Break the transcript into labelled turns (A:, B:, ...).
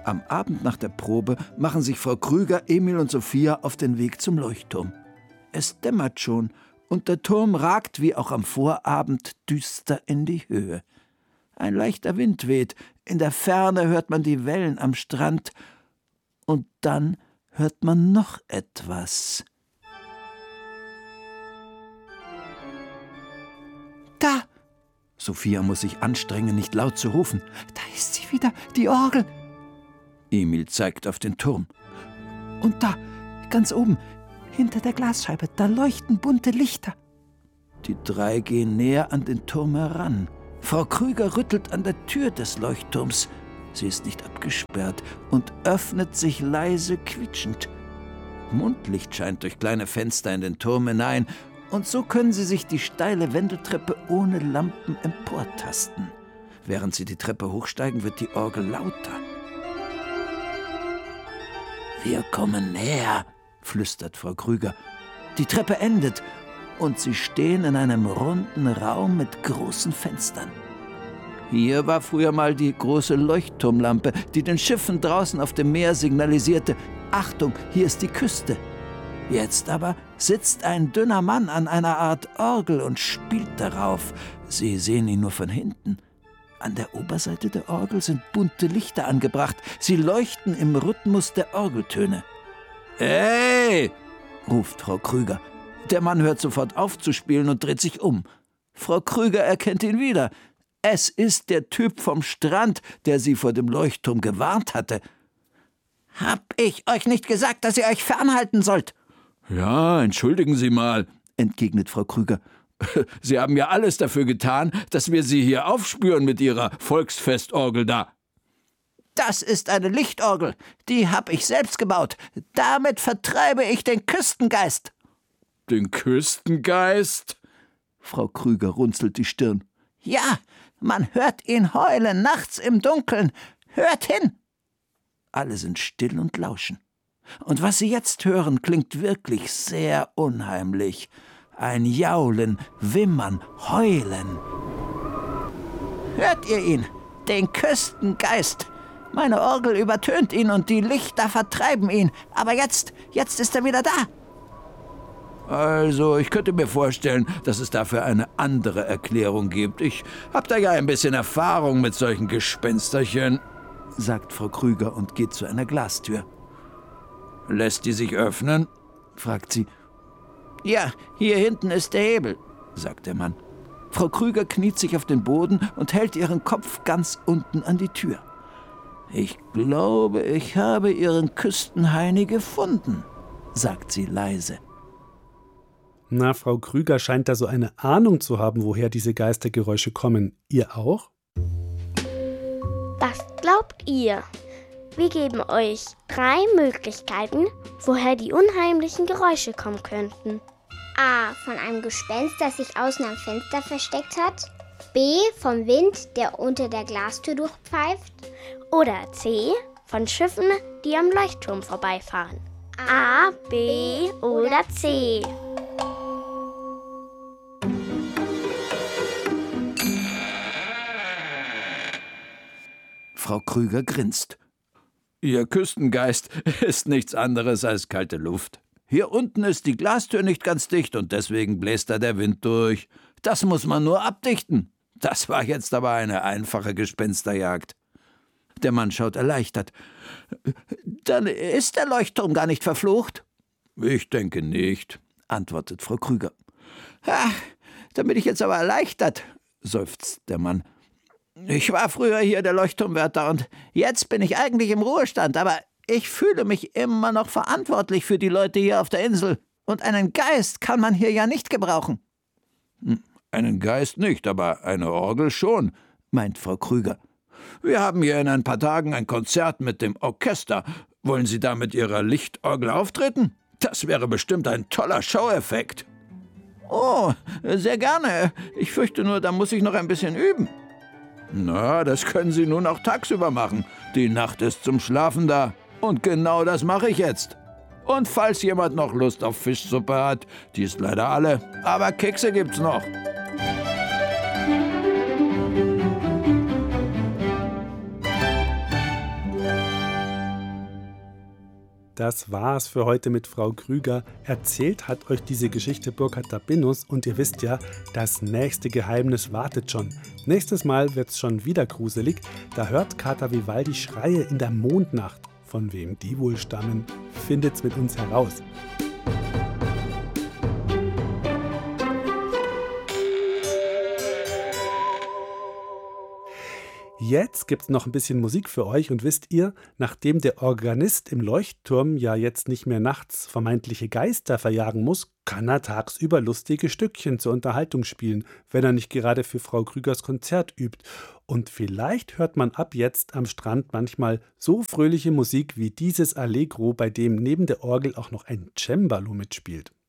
A: Am Abend nach der Probe machen sich Frau Krüger, Emil und Sophia auf den Weg zum Leuchtturm. Es dämmert schon und der Turm ragt wie auch am Vorabend düster in die Höhe. Ein leichter Wind weht, in der Ferne hört man die Wellen am Strand und dann hört man noch etwas. Da! Sophia muss sich anstrengen, nicht laut zu rufen. Da ist sie wieder, die Orgel! Emil zeigt auf den Turm. Und da, ganz oben, hinter der Glasscheibe, da leuchten bunte Lichter. Die drei gehen näher an den Turm heran. Frau Krüger rüttelt an der Tür des Leuchtturms. Sie ist nicht abgesperrt und öffnet sich leise quietschend. Mondlicht scheint durch kleine Fenster in den Turm hinein, und so können sie sich die steile Wendeltreppe ohne Lampen emportasten. Während sie die Treppe hochsteigen, wird die Orgel lauter. »Wir kommen näher«, flüstert Frau Krüger. Die Treppe endet und sie stehen in einem runden Raum mit großen Fenstern. Hier war früher mal die große Leuchtturmlampe, die den Schiffen draußen auf dem Meer signalisierte: Achtung, hier ist die Küste. Jetzt aber sitzt ein dünner Mann an einer Art Orgel und spielt darauf. Sie sehen ihn nur von hinten. An der Oberseite der Orgel sind bunte Lichter angebracht. Sie leuchten im Rhythmus der Orgeltöne. »Hey!« ruft Frau Krüger. Der Mann hört sofort auf zu spielen und dreht sich um. Frau Krüger erkennt ihn wieder. Es ist der Typ vom Strand, der sie vor dem Leuchtturm gewarnt hatte. »Hab ich euch nicht gesagt, dass ihr euch fernhalten sollt?« »Ja, entschuldigen Sie mal«, entgegnet Frau Krüger. »Sie haben ja alles dafür getan, dass wir Sie hier aufspüren mit Ihrer Volksfestorgel da.« »Das ist eine Lichtorgel. Die hab ich selbst gebaut. Damit vertreibe ich den Küstengeist.« »Den Küstengeist?« Frau Krüger runzelt die Stirn. »Ja, man hört ihn heulen, nachts im Dunkeln. Hört hin!« Alle sind still und lauschen. Und was sie jetzt hören, klingt wirklich sehr unheimlich. Ein Jaulen, Wimmern, Heulen. »Hört ihr ihn? Den Küstengeist! Meine Orgel übertönt ihn und die Lichter vertreiben ihn. Aber jetzt ist er wieder da.« »Also, ich könnte mir vorstellen, dass es dafür eine andere Erklärung gibt. Ich habe da ja ein bisschen Erfahrung mit solchen Gespensterchen«, sagt Frau Krüger und geht zu einer Glastür. »Lässt die sich öffnen?« fragt sie. »Ja, hier hinten ist der Hebel«, sagt der Mann. Frau Krüger kniet sich auf den Boden und hält ihren Kopf ganz unten an die Tür. »Ich glaube, ich habe Ihren Küstenheini gefunden«, sagt sie leise.
B: Na, Frau Krüger scheint da so eine Ahnung zu haben, woher diese Geistergeräusche kommen. Ihr auch?
C: Was glaubt ihr? Wir geben euch 3 Möglichkeiten, woher die unheimlichen Geräusche kommen könnten.
D: A. Von einem Gespenst, das sich außen am Fenster versteckt hat. B. Vom Wind, der unter der Glastür durchpfeift.
C: Oder C. Von Schiffen, die am Leuchtturm vorbeifahren. A, B oder C.
A: Frau Krüger grinst. Ihr Küstengeist ist nichts anderes als kalte Luft. Hier unten ist die Glastür nicht ganz dicht und deswegen bläst da der Wind durch. Das muss man nur abdichten. Das war jetzt aber eine einfache Gespensterjagd. Der Mann schaut erleichtert. Dann ist der Leuchtturm gar nicht verflucht? Ich denke nicht, antwortet Frau Krüger. Ach, da bin ich jetzt aber erleichtert, seufzt der Mann. Ich war früher hier der Leuchtturmwärter und jetzt bin ich eigentlich im Ruhestand, aber ich fühle mich immer noch verantwortlich für die Leute hier auf der Insel. Und einen Geist kann man hier ja nicht gebrauchen. Einen Geist nicht, aber eine Orgel schon, meint Frau Krüger. Wir haben hier in ein paar Tagen ein Konzert mit dem Orchester. Wollen Sie da mit Ihrer Lichtorgel auftreten? Das wäre bestimmt ein toller Show-Effekt. Oh, sehr gerne. Ich fürchte nur, da muss ich noch ein bisschen üben. Na, das können Sie nun auch tagsüber machen. Die Nacht ist zum Schlafen da. Und genau das mache ich jetzt. Und falls jemand noch Lust auf Fischsuppe hat, die ist leider alle, aber Kekse gibt's noch.
B: das war's für heute mit Frau Krüger. Erzählt hat euch diese Geschichte Burkhard Dabinus und ihr wisst ja, das nächste Geheimnis wartet schon. Nächstes Mal wird's schon wieder gruselig. Da hört Kater Vivaldi Schreie in der Mondnacht. Von wem die wohl stammen, findet's mit uns heraus. Jetzt gibt's noch ein bisschen Musik für euch und wisst ihr, nachdem der Organist im Leuchtturm ja jetzt nicht mehr nachts vermeintliche Geister verjagen muss, kann er tagsüber lustige Stückchen zur Unterhaltung spielen, wenn er nicht gerade für Frau Krügers Konzert übt. Und vielleicht hört man ab jetzt am Strand manchmal so fröhliche Musik wie dieses Allegro, bei dem neben der Orgel auch noch ein Cembalo mitspielt.